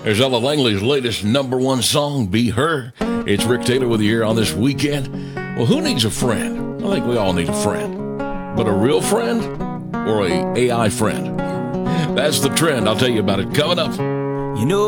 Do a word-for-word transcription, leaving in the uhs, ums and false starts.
There's Ella Langley's latest number one song, Be Her. It's Rick Taylor with you here on this weekend. Well, who needs a friend? I think we all need a friend. But a real friend or a AI friend? That's the trend. I'll tell you about it coming up. You know